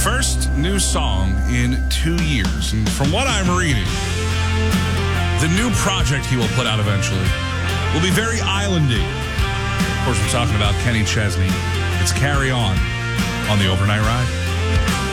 First new song in 2 years. And from what I'm reading, the new project he will put out eventually will be very islandy. Of course, we're talking about Kenny Chesney. It's Carry On the Overnight Ride.